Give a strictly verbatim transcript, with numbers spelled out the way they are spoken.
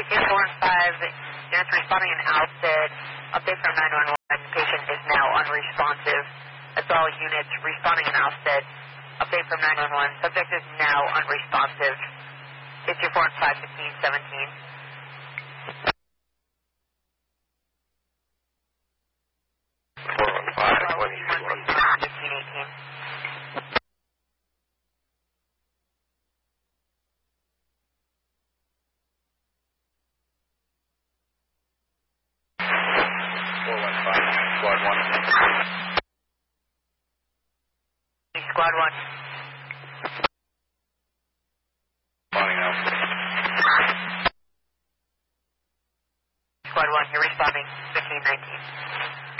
C C four and five, units responding in Alstead. Update from nine one one, patient is now unresponsive. That's all units responding in Alstead. Update from nine one one, subject is now unresponsive. C C four and five, fifteen seventeen. four one five, what is one? fifteen eighteen. four one five, squad one. Squad one. Responding now. Squad one, you're responding, fifteen nineteen.